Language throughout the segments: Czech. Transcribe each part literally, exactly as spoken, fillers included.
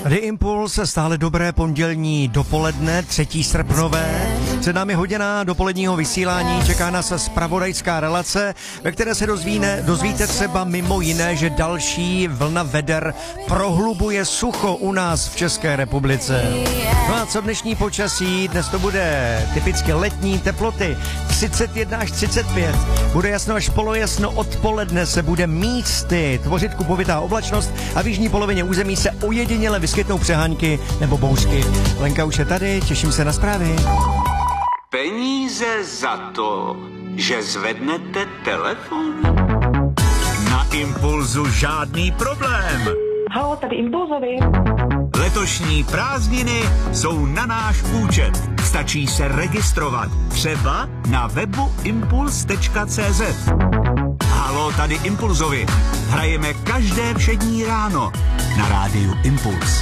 The Impulse, stále dobré pondělní dopoledne, třetí srpnové. Před námi hodina dopoledního vysílání, čeká nás zpravodajská relace, ve které se dozvíne, dozvíte třeba mimo jiné, že další vlna veder prohlubuje sucho u nás v České republice. No a co dnešní počasí? Dnes to bude typicky letní teploty, třicet jedna až třicet pět. Bude jasno až polojasno, odpoledne se bude místy tvořit kupovitá oblačnost a v jižní polovině území se ojediněle vyskytnou přehánky nebo bouřky. Lenka už je tady, těším se na zprávy. Peníze za to, že zvednete telefon? Na Impulzu žádný problém. Halo, tady Impulzovi. Letošní prázdniny jsou na náš účet. Stačí se registrovat. Třeba na webu impuls tečka cé zet. Halo, tady Impulzovi. Hrajeme každé všední ráno na rádiu Impuls.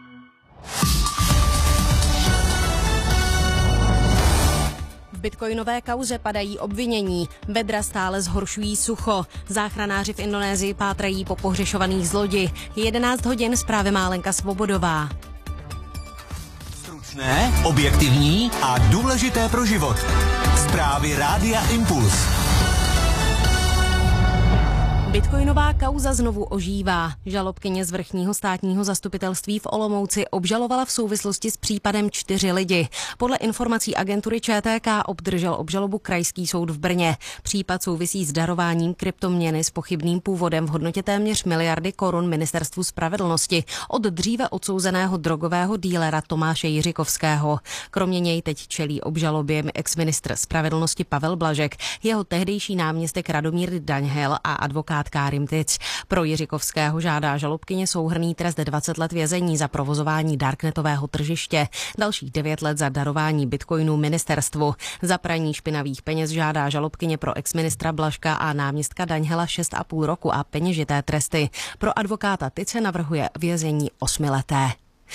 V bitcoinové kauze padají obvinění. Vedra stále zhoršují sucho. Záchranáři v Indonésii pátrají po pohřešovaných z lodi. jedenáct hodin, zprávy má Lenka Svobodová. Stručné, objektivní a důležité pro život. Zprávy rádia Impuls. Bitcoinová kauza znovu ožívá. Žalobkyně z vrchního státního zastupitelství v Olomouci obžalovala v souvislosti s případem čtyři lidi. Podle informací agentury ČTK obdržel obžalobu Krajský soud v Brně. Případ souvisí s darováním kryptoměny s pochybným původem v hodnotě téměř miliardy korun Ministerstvu spravedlnosti od dříve odsouzeného drogového dílera Tomáše Jiřikovského. Kromě něj teď čelí obžalobě exministr spravedlnosti Pavel Blažek, jeho tehdejší náměstek Radomír Daňhel a advokát Kárim Tic. Pro Jiřikovského žádá žalobkyně souhrnný trest dvacet let vězení za provozování darknetového tržiště, dalších devět let za darování bitcoinů ministerstvu. Za praní špinavých peněz žádá žalobkyně pro exministra Blažka a náměstka Daňhela šest a půl roku a peněžité tresty. Pro advokáta Tice navrhuje vězení osmileté.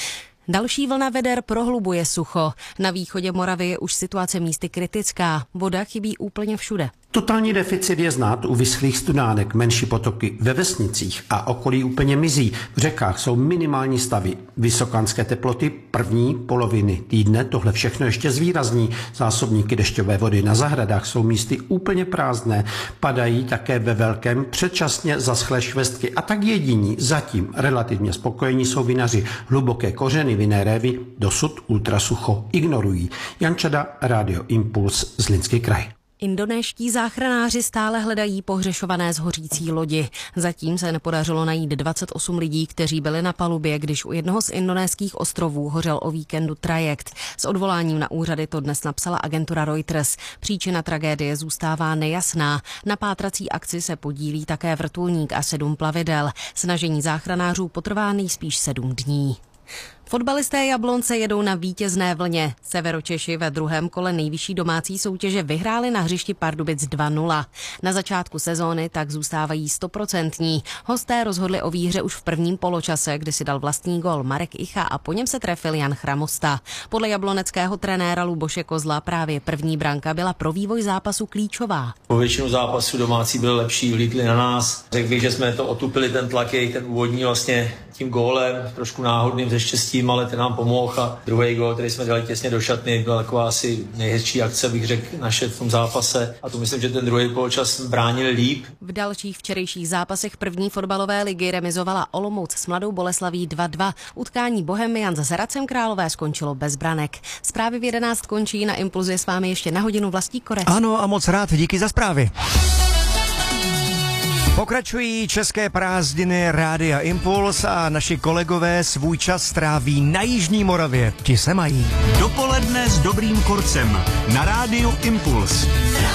Další vlna veder prohlubuje sucho. Na východě Moravy je už situace místy kritická. Voda chybí úplně všude. Totální deficit je znát u vyschlých studánek, menší potoky ve vesnicích a okolí úplně mizí. V řekách jsou minimální stavy. Vysokánské teploty první poloviny týdne tohle všechno ještě zvýrazní. Zásobníky dešťové vody na zahradách jsou místy úplně prázdné. Padají také ve velkém předčasně zaschlé švestky a tak jediní zatím relativně spokojení jsou vinaři. Hluboké kořeny vinné révy dosud ultrasucho ignorují. Jan Čada, Rádio Impuls, Zlínský kraj. Indonéští záchranáři stále hledají pohřešované z hořící lodi. Zatím se nepodařilo najít dvacet osm lidí, kteří byli na palubě, když u jednoho z indonéských ostrovů hořel o víkendu trajekt. S odvoláním na úřady to dnes napsala agentura Reuters. Příčina tragédie zůstává nejasná. Na pátrací akci se podílí také vrtulník a sedm plavidel. Snažení záchranářů potrvá nejspíš sedm dní. Fotbalisté Jablonce jedou na vítězné vlně. Severočeši ve druhém kole nejvyšší domácí soutěže vyhráli na hřišti Pardubic dva nula. Na začátku sezóny tak zůstávají stoprocentní. Hosté rozhodli o výhře už v prvním poločase, kdy si dal vlastní gól Marek Icha a po něm se trefil Jan Chramosta. Podle jabloneckého trenéra Luboše Kozla právě první branka byla pro vývoj zápasu klíčová. Po většinu zápasu domácí byli lepší, vlítli na nás. Řekl bych, že jsme to otupili ten tlak, ten úvodní vlastně tím gólem, trošku náhodným ze štěstím, ale ten nám pomohl a druhý gól, který jsme dali těsně do šatny, byla taková asi nejhezčí akce, bych řekl, naše v tom zápase. A tu myslím, že ten druhý poločas bránili líp. V dalších včerejších zápasech první fotbalové ligy remizovala Olomouc s Mladou Boleslaví dva dva. Utkání Bohemian s Hradcem Králové skončilo bez branek. Zprávy v jedenáct končí, na Impulzu je s vámi ještě na hodinu Vlastí Korec. Ano a moc rád, díky za zprávy. Pokračují české prázdniny Rádia Impuls a naši kolegové svůj čas stráví na Jižní Moravě. Ti se mají. Dopoledne s dobrým korcem na rádiu Impuls.